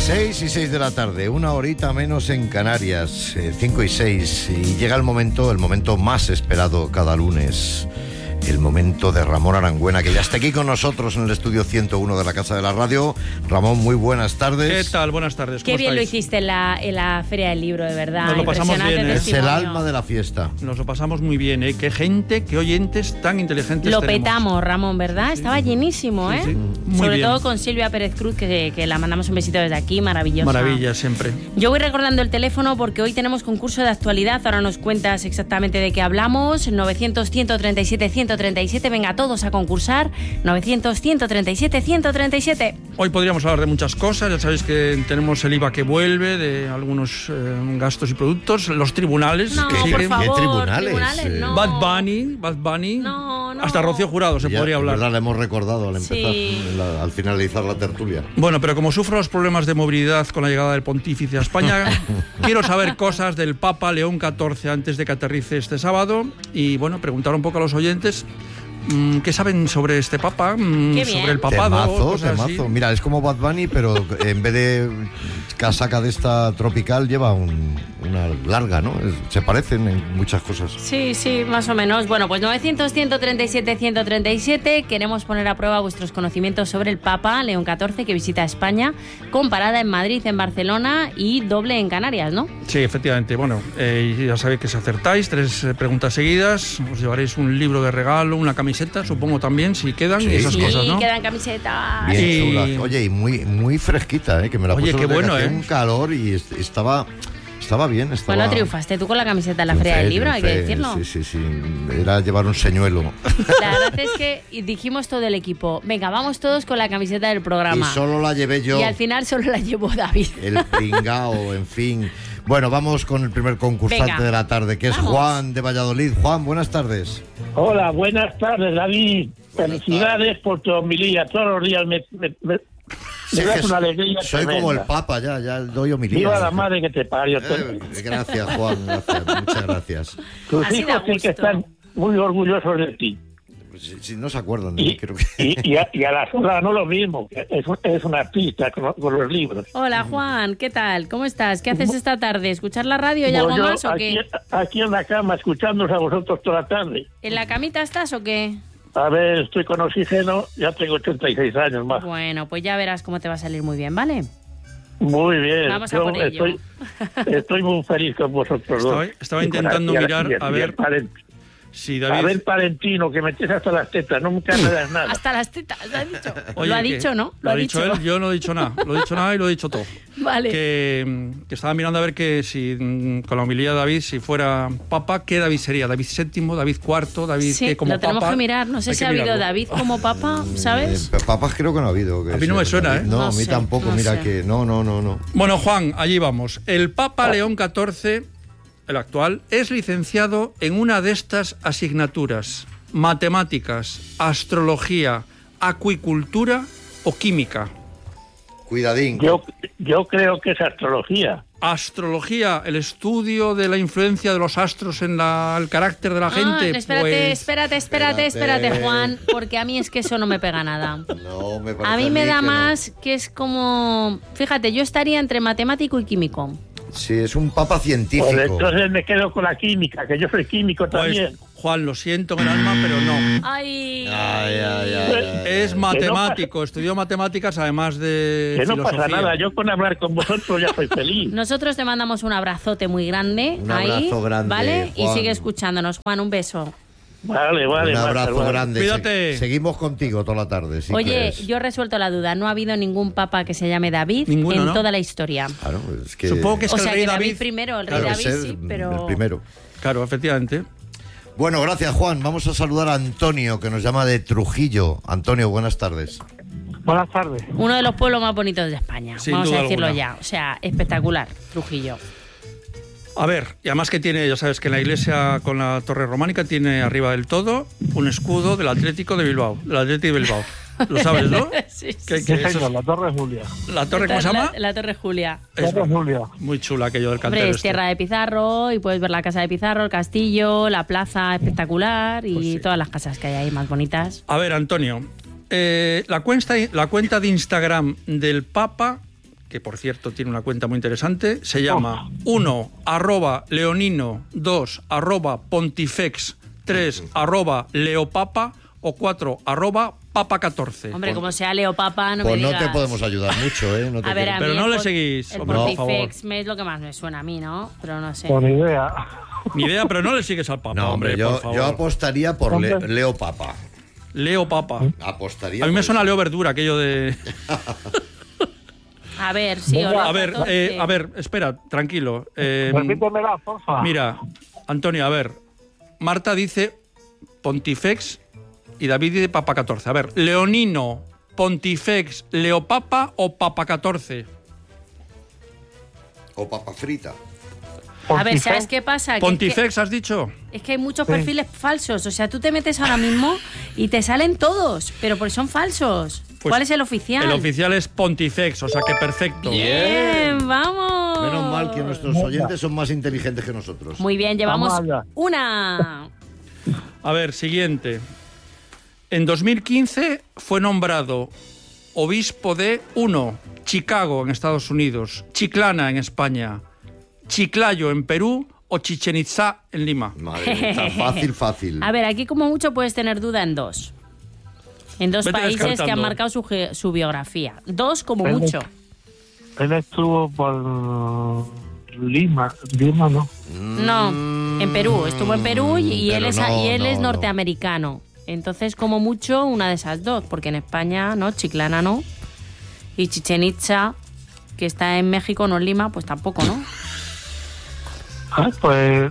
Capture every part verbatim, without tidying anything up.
seis y seis de la tarde, una horita menos en Canarias, eh, cinco y seis, y llega el momento, el momento más esperado cada lunes. El momento de Ramón Arangüena, que ya está aquí con nosotros en el estudio ciento uno de la Casa de la Radio. Ramón, muy buenas tardes. ¿Qué tal? Buenas tardes. Qué bien estáis? lo hiciste en la, en la Feria del Libro, de verdad. Nos lo pasamos bien, ¿eh? Es el alma de la fiesta. Nos lo pasamos muy bien, ¿eh? Qué gente, qué oyentes tan inteligentes Lo tenemos. petamos, Ramón, ¿verdad? Sí. Estaba llenísimo, ¿eh? Sí, sí. Muy Sobre bien. todo con Silvia Pérez Cruz, que, que la mandamos un besito desde aquí, maravillosa. Maravilla, siempre. Yo voy recordando el teléfono porque hoy tenemos concurso de actualidad. Ahora nos cuentas exactamente de qué hablamos. novecientos, ciento treinta y siete, ciento treinta y siete. Venga, todos a concursar. novecientos, ciento treinta y siete, ciento treinta y siete. Hoy podríamos hablar de muchas cosas. Ya sabéis que tenemos el I V A que vuelve, de algunos eh, gastos y productos, los tribunales No, que por siguen. favor. ¿Qué tribunales? Eh, no. Bad Bunny, Bad Bunny. No, no. Hasta Rocío Jurado se Ya, podría en hablar. verdad, le hemos recordado al empezar, Sí. en la- al finalizar la tertulia. Bueno, pero como sufro los problemas de movilidad con la llegada del pontífice a España, quiero saber cosas del Papa León catorce antes de que aterrice este sábado y, bueno, preguntar un poco a los oyentes mmm, qué saben sobre este Papa, mmm, Qué bien. sobre el papado. Temazo, cosas así. temazo. Mira, es como Bad Bunny, pero en vez de casaca de esta tropical, lleva un- una larga, ¿no? Es- se parecen en muchas cosas. Sí, sí, más o menos. Bueno, pues novecientos, ciento treinta y siete, ciento treinta y siete. Queremos poner a prueba vuestros conocimientos sobre el Papa León catorce, que visita España, con parada en Madrid, en Barcelona y doble en Canarias, ¿no? Sí, efectivamente. Bueno, eh, ya sabéis que si acertáis, tres eh, preguntas seguidas, os llevaréis un libro de regalo, una camiseta, supongo también, si quedan, Sí, y esas Sí, cosas, ¿no? quedan camisetas. Bien Y- chula. Oye, y muy, muy fresquita, ¿eh? Que me la Oye, puse qué el otro día, bueno, que hacía ¿eh? un calor y est- estaba, estaba bien. Estaba... Bueno, triunfaste tú con la camiseta en la Feria del Libro, hay que triunfé, decirlo. Sí, sí, sí. Era llevar un señuelo. La verdad es que dijimos todo el equipo, venga, vamos todos con la camiseta del Y programa. solo la llevé yo. Y al final solo la llevó David. El pringao, en fin. Bueno, vamos con el primer concursante Venga. de la tarde, que es Vamos. Juan de Valladolid. Juan, buenas tardes. Hola, buenas tardes, David. Buenas Felicidades por tu homilía. Todos los días me, me, me- me das que una alegría soy tremenda. como el Papa, ya, ya doy homilía. Viva la madre que te parió. Eh, gracias, Juan, gracias, muchas gracias. Tus Así da hijos tienen que gusto. estar muy orgullosos de ti. Si, si no se acuerdan de mí, Y, creo que... y, y a, y a la sola no lo mismo. Es, un- es un artista con, con los libros. Hola Juan, ¿qué tal? ¿Cómo estás? ¿Qué haces esta tarde? ¿Escuchar la radio y algo Yo más o aquí, qué? aquí en la cama, escuchándonos a vosotros toda la tarde. ¿En la camita estás o qué? A ver, estoy con oxígeno, ya tengo ochenta y seis años más. Bueno, pues ya verás cómo te va a salir muy bien, ¿vale? Muy bien. Vamos a Yo por ello. estoy, estoy muy feliz con vosotros dos. Estaba- estaba Y con- intentando y a- mirar y a y ver el paren- si A David... ver, Palentino, que metes hasta las tetas, nunca me das nada. Hasta las tetas, ¿lo ha dicho? Oye, lo ha que- dicho, ¿no? Lo ha dicho él, yo no he dicho nada. Lo he dicho nada y lo he dicho todo. Vale. Que, mm, que estaba mirando a ver que si mm, con la homilía de David, si fuera papa, ¿qué David sería? ¿David séptimo, David cuarto, David Sí, que como lo tenemos papa? que mirar. No sé Hay si que ha habido mirarlo. David como papa, ¿sabes? Eh, papas creo que no ha habido. que A mí no sea me suena, David. ¿eh? No, No a mí sé, tampoco, no mira sé. que... No, no, no, no. Bueno, Juan, allí vamos. El Papa León catorce, el actual, es licenciado en una de estas asignaturas: matemáticas, astrología, acuicultura o química. Cuidadín. Yo, yo creo que es astrología. Astrología, el estudio de la influencia de los astros en la- el carácter de la Ah, gente. espérate, pues, espérate, espérate, espérate. espérate, Juan, porque a mí es que eso no me pega nada. No, me parece A mí me da que no. más que es como... Fíjate, yo estaría entre matemático y químico. Sí, es un papa científico. Pues entonces me quedo con la química, que yo soy químico pues, también. Juan, lo siento en el alma, pero no. Ay, Ay, ay, ay, ay, Es ay. matemático, estudió matemáticas además de Que no filosofía. pasa nada, yo con hablar con vosotros ya soy feliz. Nosotros te mandamos un abrazote muy grande Un ahí, abrazo grande, ¿vale? Y Juan. sigue escuchándonos, Juan, un beso. Vale, vale. Un Marta, abrazo vale. grande. Cuídate. Se- seguimos contigo toda la tarde. si Oye, quieres. yo he resuelto la duda, no ha habido ningún papa que se llame David Ninguno, en ¿no? toda la historia. Claro, es que... Supongo que es O que sea el rey que David, David... primero, el rey Claro, David es sí, el, pero... el primero. Claro, efectivamente. Bueno, gracias, Juan. Vamos a saludar a Antonio, que nos llama de Trujillo. Antonio, buenas tardes. Buenas tardes. Uno de los pueblos más bonitos de España, Sin vamos a duda decirlo alguna. ya. O sea, espectacular, Trujillo. A ver, y además que tiene, ya sabes que en la iglesia con la torre románica tiene arriba del todo un escudo del Atlético de Bilbao, del Atlético de Bilbao. Lo sabes, ¿no? Sí, sí, Que- sí. que Sí, eso señor, es- la Torre Julia. la torre, ¿cómo se llama? La, la Torre Julia. Es Torre Julia. muy chula aquello del cantero. Hombre, es este. tierra de Pizarro y puedes ver la casa de Pizarro, el castillo, la plaza espectacular y Pues sí. todas las casas que hay ahí más bonitas. A ver, Antonio, eh, la, cuenta, la cuenta de Instagram del Papa que por cierto tiene una cuenta muy interesante, se llama uno arroba leonino, dos arroba pontifex, tres arroba leopapa o cuatro arroba papa catorce. Hombre, como sea Leo Papa, no Pues me no digas. te podemos ayudar mucho, ¿eh? No te A ver, quiero- a Pero mí no el le pon- seguís, El hombre, por Pontifex me es lo que más me suena a mí, ¿no? Pero no sé. Por idea. Ni idea, pero no le sigues al papa. No, hombre, por yo, favor. yo apostaría por Le- Hombre. Leo Papa. Leo Papa. Apostaría A mí me por suena eso. Leo Verdura, aquello de... A ver, sí, o Venga, Leo A ver, catorce. eh, a ver, espera, tranquilo. Eh, Repítemela, porfa. mira, Antonio, a ver. Marta dice Pontifex y David dice Papa catorce. A ver, Leonino, Pontifex, Leopapa o Papa catorce. O papa frita. A ver, ¿sabes qué pasa? Que es que- Pontifex, ¿has dicho? Es que hay muchos perfiles falsos. O sea, tú te metes ahora mismo y te salen todos, pero porque son falsos. Pues ¿Cuál es el oficial? El oficial es Pontifex, o sea que perfecto. Bien, vamos. Menos mal que nuestros oyentes son más inteligentes que nosotros. Muy bien, llevamos Vamos allá. una. A ver, siguiente. En dos mil quince fue nombrado obispo de uno, Chicago en Estados Unidos, Chiclana en España, Chiclayo en Perú o Chichen Itzá en Lima. Madre mía, tan fácil, fácil. A ver, aquí como mucho puedes tener duda en dos. En dos Vete países que descartando. han marcado su, ge- su biografía. Dos como Vete. mucho. Él estuvo por Lima. Lima, ¿no? No, en Perú. Estuvo en Perú y, y él, Pero es, no, y él no, es no. norteamericano. Entonces, como mucho, una de esas dos. Porque en España, ¿no? Chiclana no. Y Chichen Itza, que está en México, no en Lima, pues tampoco, ¿no? Ah, pues.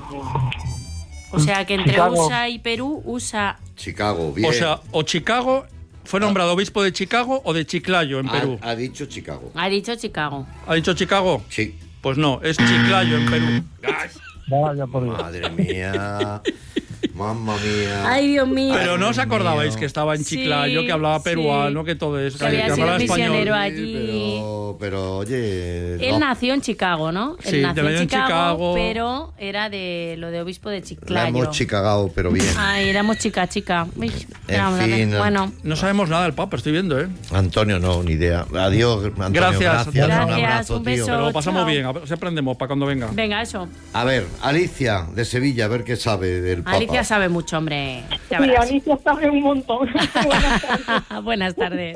O sea que entre Chicago. U S A y Perú, U S A... Chicago, bien. O sea, o Chicago, fue nombrado obispo de Chicago o de Chiclayo en Perú. ha, ha dicho Chicago. Ha dicho Chicago. ¿Ha dicho Chicago? Sí. Pues no, es Chiclayo en Perú. Vaya por Dios. Madre mía. Mamma mía. Ay, Dios mío. Pero no os Dios acordabais mío. que estaba en Sí, Chiclayo, que hablaba sí. peruano, que todo eso, Que había que sido hablaba español. misionero Sí, allí. Pero, pero oye. Él no. nació en Chicago, ¿no? Sí, Él nació nació en en Chicago, Chicago. pero era de lo de obispo de La Chiclayo. hemos chicagado, pero bien. Ay, éramos chica, chica. Uy, En vamos a ver. fin. Bueno, No sabemos nada del Papa, estoy viendo, ¿eh? Antonio, no, ni idea. Adiós, Antonio. Gracias, Gracias, Antonio. un Gracias, abrazo, un tío. beso. Pero lo pasamos chao. bien, a ver si aprendemos para cuando venga. venga, eso. A ver, Alicia, de Sevilla, a ver qué sabe del Papa. Alicia sabe mucho, hombre. Ya Sí, verás. Alicia sabe un montón. Buenas tardes. Buenas tardes.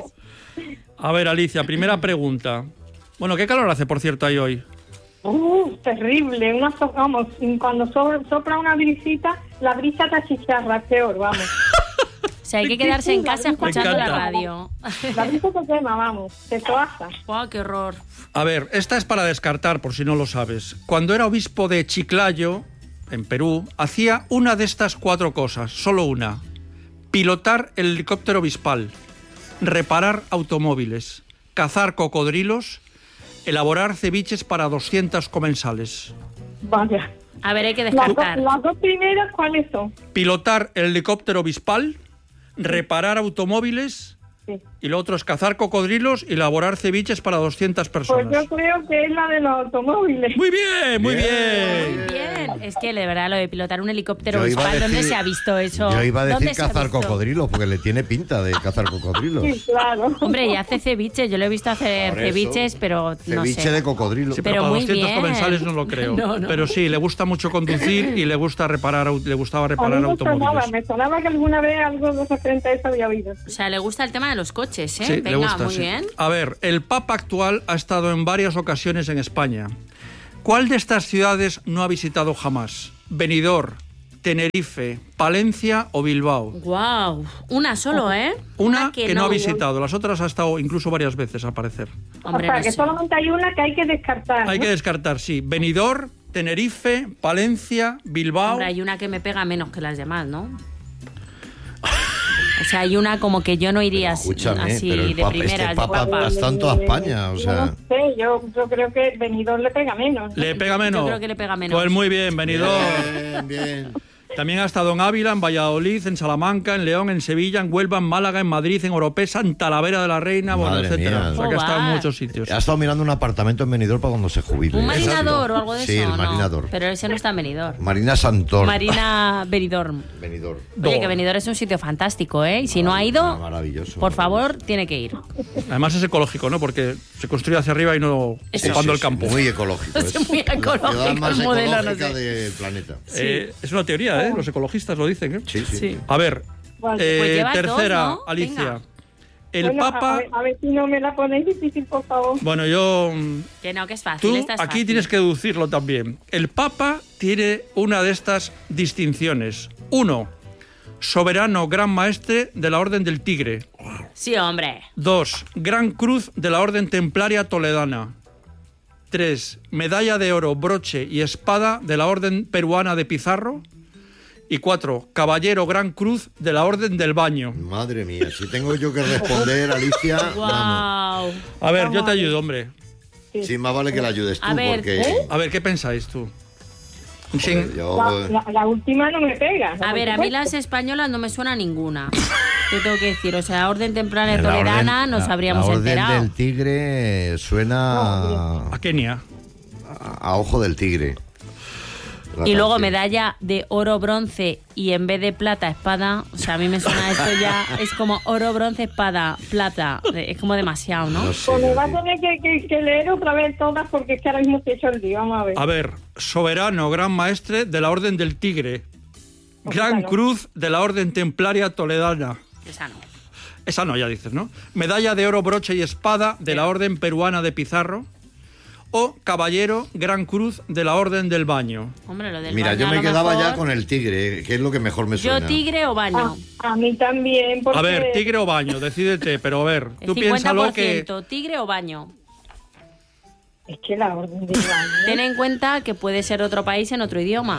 A ver, Alicia, primera pregunta. Bueno, ¿qué calor hace, por cierto, ahí hoy? Uh, terrible. Una so- vamos, cuando so- sopla una brisita, la brisa te achicharra, peor, vamos. O sea, hay que quedarse en casa escuchando la encanta. radio. La brisa te quema, vamos, te soaza. ¡Wow, qué horror! A ver, esta es para descartar, por si no lo sabes. Cuando era obispo de Chiclayo, en Perú, hacía una de estas cuatro cosas, solo una. Pilotar el helicóptero obispal, reparar automóviles, cazar cocodrilos, elaborar ceviches para doscientos comensales. Vaya. A ver, hay que Las, do- descartar. las dos primeras, ¿cuáles son? Pilotar el helicóptero obispal, reparar automóviles Sí. y lo otro es cazar cocodrilos y elaborar ceviches para doscientas Pues personas. yo creo que es la de los automóviles. Muy bien, muy Bien. bien. Muy bien. Es que, de verdad, lo de pilotar un helicóptero Yo iba a obispal, ¿dónde decir- se ha visto eso? Yo iba a ¿Dónde decir se ha cazar visto? cocodrilos, porque le tiene pinta de cazar cocodrilos. Sí, claro. Hombre, y hace ceviche. Yo lo he visto hacer Por eso. ceviches, pero no Ceviche sé. de cocodrilo. Sí, Pero pero, para muy doscientos bien. comensales no lo creo. No, no. Pero sí, le gusta mucho conducir y le gusta reparar, au- le gustaba A mí reparar me sonaba, automóviles. me sonaba que alguna vez algo de referente a eso había oído. O sea, le gusta el tema de los coches, ¿eh? Sí, Venga, le gusta, muy sí. bien. A ver, el Papa actual ha estado en varias ocasiones en España. ¿Cuál de estas ciudades no ha visitado jamás? Benidorm, Tenerife, Palencia o Bilbao. Guau, una solo, ¿eh? Una que, no ha visitado, las otras ha estado incluso varias veces, al parecer. Hombre, o sea, no que sé. solamente hay una que hay que descartar. Hay ¿no? que descartar, sí. Benidorm, Tenerife, Palencia, Bilbao. Hombre, hay una que me pega menos que las demás, ¿no? O sea, hay una como que yo no iría así, Escúchame, así pero el de Papa, primeras. este de Papa guapa. has tanto a España, o Yo sea... no sé, yo, yo creo que Benidorm le pega menos. ¿no? Le pega menos. Yo creo que le pega menos. Pues muy bien, Benidorm. Bien, bien. También ha estado en Ávila, en Valladolid, en Salamanca, en León, en Sevilla, en Huelva, en Málaga, en Madrid, en Oropesa, en Talavera de la Reina, bueno, Madre etcétera. mía. O sea, que ha estado en Joder. muchos sitios. Ha estado mirando un apartamento en Benidorm para cuando se jubile. ¿Un marinador Exacto. o algo de Sí, eso? el No, marinador. pero ese no está en Benidorm. Marina Santor. Marina Benidorm. Benidorm. Oye, que Benidorm es un sitio fantástico, ¿eh? Y si no ha Ah, ido, maravilloso. por favor, tiene que ir. Además es ecológico, ¿no? Porque se construye hacia arriba y no Eso. ocupando Sí, el sí, campo. Muy ecológico. Es muy la ecológico ciudad más el modelo, no ecológica sé. del planeta. Eh, es una teoría, ¿eh? Los ecologistas lo dicen, ¿eh? Sí, sí. Sí. A ver, Vale. eh, Pues llevas tercera, dos, ¿no? Alicia. Venga. El Bueno, a- Papa... A ver, a ver si no me la ponéis difícil, por favor. Bueno, yo... mm, Que no, que es fácil. Tú esta es aquí fácil. tienes que deducirlo también. El Papa tiene una de estas distinciones. Uno, soberano gran maestre de la Orden del Tigre. Sí, hombre. Dos, Gran Cruz de la Orden Templaria Toledana. Tres, medalla de oro, broche y espada de la Orden Peruana de Pizarro. Y cuatro, caballero Gran Cruz de la Orden del Baño. Madre mía, si tengo yo que responder, Alicia, vamos. Wow. A ver, yo te ayudo, hombre. Sí, más vale que la ayudes tú, A ver, porque... ¿eh? A ver, ¿qué pensáis tú? joder, Sin- yo- La, la- la última no me pega. A ver, a mí las españolas no me suena ninguna. Te tengo que decir, o sea, Orden Templaria la Toledana orden- nos la- habríamos La Orden enterado. del Tigre suena A Kenia. a, a ojo del tigre. La Y luego canción. medalla de oro bronce y en vez de plata espada, o sea, a mí me suena esto ya, es como oro bronce espada plata, es como demasiado, ¿no? No sé, Pues me yo, va a tío. tener que, que- que leer otra vez todas porque es que ahora mismo estoy hecho el día. Vamos a ver. A ver, soberano gran maestre de la Orden del Tigre. Gran Bueno. Cruz de la Orden Templaria Toledana. Esa no. Esa no, ya dices, ¿no? Medalla de oro, broche y espada de la Orden Peruana de Pizarro. O caballero Gran Cruz de la Orden del Baño. Hombre, lo del Mira, baño yo a me lo quedaba mejor- ya con el tigre, que es lo que mejor me suena. Yo tigre o baño. A, a mí también. Porque A ver, tigre o baño, decídete, pero a ver, El tú cincuenta piénsalo por que... ciento, tigre o baño. Es que la orden del baño. Ten en cuenta que puede ser otro país en otro idioma.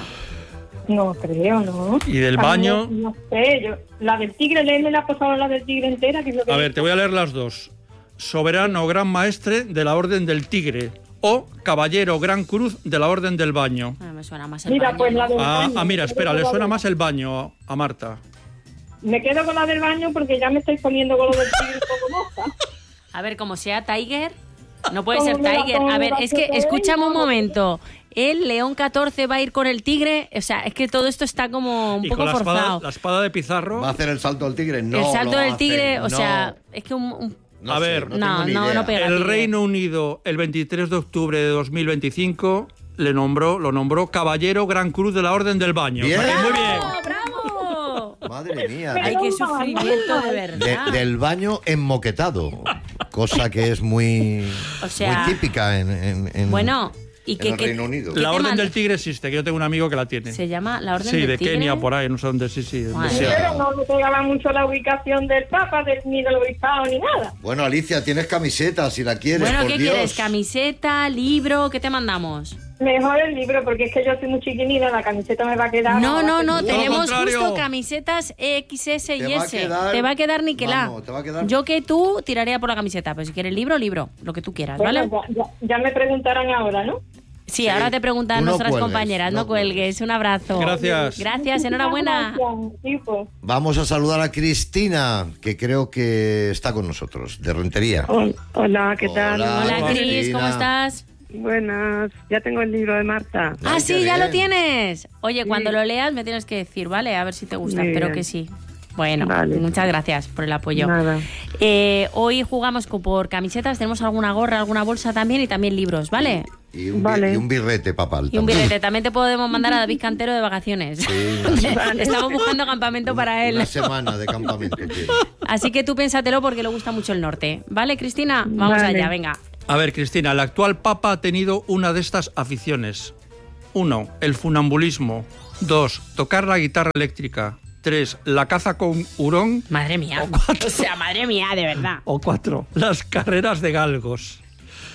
No creo, ¿no? ¿Y del A mí baño? No, no sé, yo. La del tigre, léeme la por favor, la del tigre entera. Que es lo que A ver, te voy a leer las dos. Soberano Gran Maestre de la Orden del Tigre. O caballero Gran Cruz de la Orden del Baño. Ah, me suena más el Mira, baño. pues la del Ah, baño. ah, mira, Me espera, quedo le con suena la- más el baño a Marta. Me quedo con la del baño porque ya me estáis poniendo con lo del tigre como moza. A ver, como sea Tiger, no puede ¿Cómo ser me la Tiger. pongo A ver, la es que foto de escúchame un ella? momento. El León catorce va a ir con el tigre. O sea, es que todo esto está como un Y poco con la espada, forzado. la espada de Pizarro. ¿Va a hacer el salto del tigre? No. el salto lo del hace, tigre, o no. sea, es que un, un- No A sé, ver. no, No, tengo ni no, idea. no pega. El tigre. Reino Unido, el veintitrés de octubre de dos mil veinticinco, le nombró, lo nombró Caballero Gran Cruz de la Orden del Baño. Bien. O sea que muy bien. ¡Bravo, bravo! Madre mía. Ay, de- qué sufrimiento de de- verdad. del baño enmoquetado, cosa que es muy, O sea, muy típica en, en- en- Bueno, y en que, el que- Reino Unido. ¿Qué La te Orden manda? del Tigre existe, que yo tengo un amigo que la tiene. se llama la Orden Sí, del de Tigre. Kenia, por ahí, no sé dónde, sí, sí. Madre desea. mía. Pero no me pegaba mucho la ubicación del Papa, del, ni del obispado, ni nada. Bueno, Alicia, tienes camiseta si la quieres, Bueno, por ¿qué Dios. quieres? ¿Camiseta, libro? ¿Qué te mandamos? Mejor el libro, porque es que yo soy muy chiquinina, la camiseta me va a quedar. No, no, no, Todo lo tenemos contrario. justo camisetas X S y Te va a S. quedar- Te va a quedar niquelá. Vamos, te va a quedar- Yo que tú tiraría por la camiseta, pero si quieres libro, libro, lo que tú quieras, ¿vale? Bueno, ya, ya- ya me preguntarán ahora, ¿no? Sí, Sí. ahora te preguntan Tú no nuestras cuelgues, compañeras, no, no cuelgues. cuelgues. Un abrazo. Gracias. Gracias, enhorabuena. Gracias, tipo. Vamos a saludar a Cristina, que creo que está con nosotros, de Rentería. Hola, ¿qué tal? Hola. Hola, Cris, Cristina. ¿cómo estás? Buenas, ya tengo el libro de Marta. Ah, Ay, sí, qué ya bien. lo tienes. Oye, cuando lo leas me tienes que decir, ¿vale? A ver si te gusta, Muy espero bien. que sí. Bueno, Vale. muchas gracias por el apoyo. Nada. Eh, hoy jugamos co- por camisetas, tenemos alguna gorra, alguna bolsa también y también libros, ¿vale? Y un, bi- Vale. y un birrete papal. Y un también. birrete. También te podemos mandar a David Cantero de vacaciones. Sí, Estamos buscando campamento para él. Una semana de campamento. quiere. Así que tú piénsatelo porque le gusta mucho el norte. ¿Vale, Cristina? Vamos Vale. allá, venga. A ver, Cristina, el actual Papa ha tenido una de estas aficiones. Uno, el funambulismo. Dos, tocar la guitarra eléctrica. Tres, la caza con hurón. Madre mía. O sea, madre mía, de verdad. O cuatro, las carreras de galgos.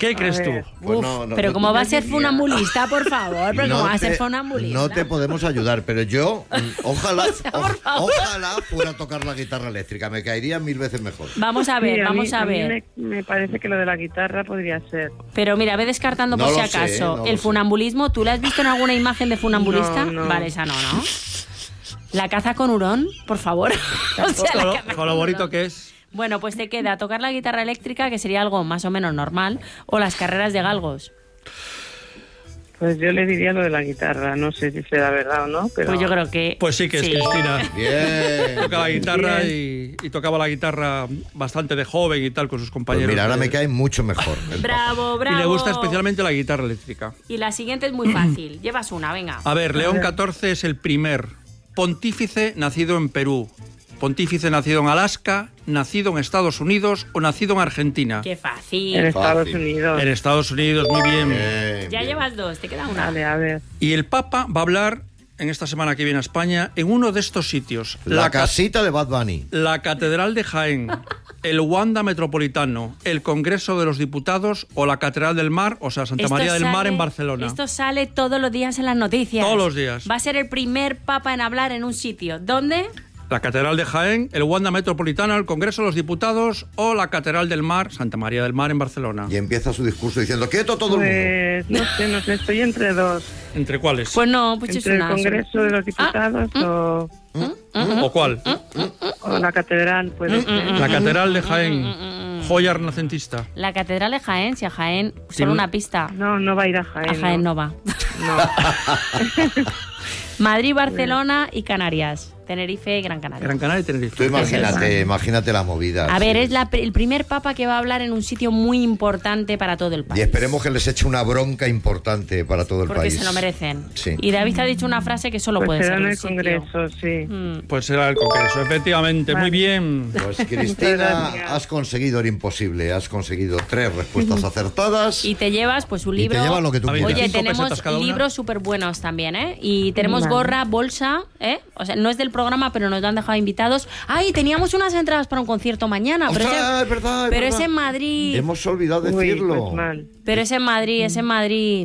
¿Qué crees tú? Pues Uf, no, no, pero no, ¿cómo no, va a ser funambulista, por favor? Pero ¿cómo va a ser te, funambulista? no te podemos ayudar, pero yo, mm, ojalá, O sea, por o- favor. ojalá fuera a tocar la guitarra eléctrica, me caería mil veces mejor. Vamos a ver, Sí, vamos mí- a mí ver. me, me parece que lo de la guitarra podría ser. Pero mira, ve descartando No por si lo sé, acaso. no lo el sé. funambulismo, ¿tú la has visto en alguna imagen de funambulista? No, no. Vale, esa no, ¿no? La caza con hurón, por favor. O sea, la Con lo- caza con lo con bonito hurón. que es. Bueno, pues te queda tocar la guitarra eléctrica, que sería algo más o menos normal, o las carreras de galgos. Pues yo le diría lo de la guitarra, no sé si será verdad o no, pero... Pues yo creo que... Pues sí que es Cristina. Bien. Tocaba Bien. guitarra y, y tocaba la guitarra bastante de joven y tal con sus Pues compañeros. mira, ahora de- me cae mucho mejor. el Bravo, bravo. Y le gusta especialmente la guitarra eléctrica. Y la siguiente es muy fácil. Llevas una, venga. A ver, León catorce es el primer pontífice nacido en Perú, pontífice nacido en Alaska, nacido en Estados Unidos o nacido en Argentina. Qué En fácil. Estados Fácil. Unidos. En Estados Unidos, muy bien. Bien, Ya bien. llevas dos, te queda una. Vale, a ver. Y el Papa va a hablar en esta semana que viene a España en uno de estos sitios. La ca- casita de Bad Bunny. la Catedral de Jaén, el Wanda Metropolitano, el Congreso de los Diputados o la Catedral del Mar, o sea, Santa Esto María del Mar sale- en Barcelona. Esto sale todos los días en las noticias. Todos los días. Va a ser el primer papa en hablar en un sitio. ¿Dónde? La Catedral de Jaén, el Wanda Metropolitano, el Congreso de los Diputados o la Catedral del Mar, Santa María del Mar en Barcelona. Y empieza su discurso diciendo, quieto todo el mundo. Pues no sé, no sé, estoy entre dos. ¿Entre cuáles? Pues no, pues es Entre el una. Congreso de los Diputados o, ¿O cuál? o la Catedral, puede ser. La Catedral de Jaén, joya renacentista. La Catedral de Jaén, si a Jaén, Sí, solo no- una pista. No, no va a ir a Jaén. A Jaén no va. No. Madrid, Barcelona y Canarias. Tenerife y Gran Canaria. Gran Canaria y Tenerife. Tú imagínate, imagínate la movida. A ver, sí. es la, el primer papa que va a hablar en un sitio muy importante para todo el Y país. esperemos que les eche una bronca importante para todo el Porque país. se lo merecen. Sí. Y David ha dicho una frase que solo Pues puede será ser en un el sitio. Congreso, sí. Mm. Pues será el Congreso, efectivamente. Muy bien. Pues Cristina, gracias. has conseguido el imposible. Has conseguido tres respuestas acertadas. Y te llevas pues un Y libro. te llevas lo que tú Habéis quieras. Oye, Cinco tenemos pesetas cada una. libros súper buenos también, ¿eh? Y tenemos Vale. gorra, bolsa, ¿eh? O sea, no es del programa, pero nos lo han dejado invitados. ¡Ay! Teníamos unas entradas para un concierto mañana. Pero, ¡Ostras, es, en- es verdad, es pero verdad! es en Madrid. Hemos olvidado Uy, decirlo. pues mal. Pero es en Madrid, es en Madrid.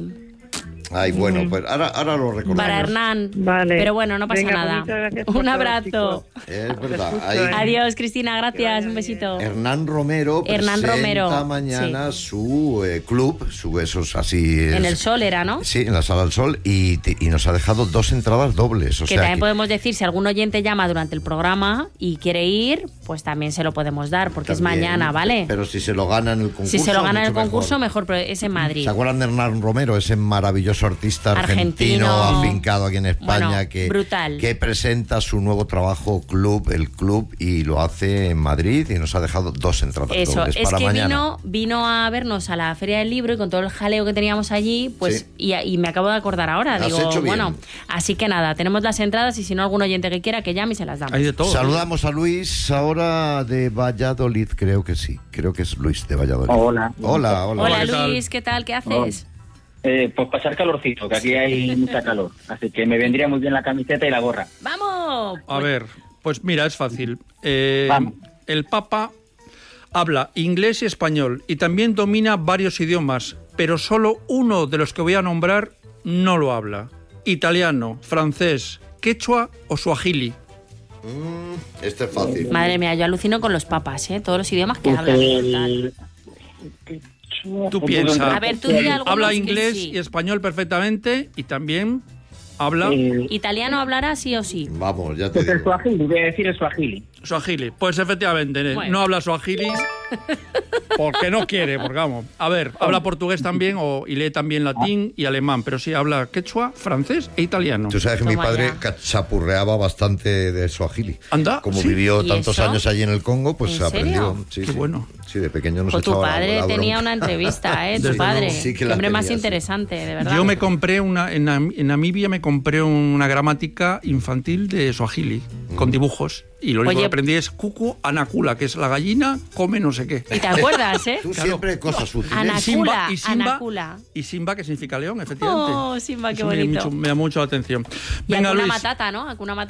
Ay, bueno, pues ahora, ahora lo recordamos. Para Hernán. Vale. Pero bueno, no pasa Venga, pues nada. muchas gracias por Un todo, abrazo. chicos. Es verdad. Te Ahí- escucho, ¿eh? Adiós, Cristina, gracias. vaya Un besito. Hernán Romero Hernán presenta Romero, mañana su eh, club, su esos así. En es- el Sol era, ¿no? Sí, en la Sala del Sol y, te- y nos ha dejado dos entradas dobles. O Que sea también que- podemos decir, si algún oyente llama durante el programa y quiere ir, pues también se lo podemos dar, porque es también, mañana, ¿vale? Pero si se lo gana en el concurso. Si se lo gana en el mucho concurso, mejor. mejor, pero es en Madrid. ¿Se acuerdan de Hernán Romero, ese maravilloso artista argentino, Argentino. afincado aquí en España, Bueno, que, brutal. que presenta su nuevo trabajo Club, el Club, y lo hace en Madrid y nos ha dejado dos entradas Eso, dobles es para que mañana. vino, vino a vernos a la Feria del Libro y con todo el jaleo que teníamos allí, pues, Sí. y, y me acabo de acordar ahora, Lo has digo, hecho bien. bueno, así que nada, tenemos las entradas y si no algún oyente que quiera que llame y se las damos. Hay de todo. Saludamos a Luis ahora de Valladolid, creo que sí, creo que es Luis de Valladolid. Hola. Hola, hola. Hola ¿qué tal? Luis, ¿qué tal? ¿Qué haces? Eh, pues pasar calorcito, que aquí hay mucha calor. Así que me vendría muy bien la camiseta y la gorra. ¡Vamos! A ver, pues mira, es fácil. Eh, Vamos. el Papa habla inglés y español y también domina varios idiomas, pero solo uno de los que voy a nombrar no lo habla. Italiano, francés, quechua o suajili. Mm, este es fácil. Madre mía, yo alucino con los papas, ¿eh? Todos los idiomas que Pues hablan. el- Tú piensa. A ver, tú di algunos Habla que inglés sí. y español perfectamente y también habla el- Italiano hablará sí o sí. Vamos, ya te pues el digo. suajili, voy a decir el suajili. suajili. Pues efectivamente, Bueno. no habla suajili porque no quiere, porque vamos. A ver, habla portugués también o, y lee también latín y alemán, pero sí habla quechua, francés e italiano. Tú sabes que mi Toma padre ya. cachapurreaba bastante de Swahili. Anda, Como ¿sí? vivió ¿Y tantos eso? años allí en el Congo, pues ¿En se aprendió. serio? Sí, Qué sí. bueno. Sí, de pequeño nos Pues tu echaba la- padre la tenía bronca. una entrevista, ¿eh? Tu Desde padre. luego, sí que Qué la hombre más tenía, sí. interesante, de verdad. Yo me compré una en, Nam- en Namibia me compré una gramática infantil de Swahili con dibujos y lo único Oye. que aprendí es cucu anacula, que es la gallina come no sé qué. ¿Y te acuerdas, eh? Tú Claro. siempre cosas útiles. Ana- Y Simba, Anacula, y Simba, anacula. y Simba que significa león, efectivamente. Oh, Simba, qué Eso me- bonito. mucho- me da mucho la atención. Y Venga, Hakuna Luis. Matata, ¿no? Hakuna Matata.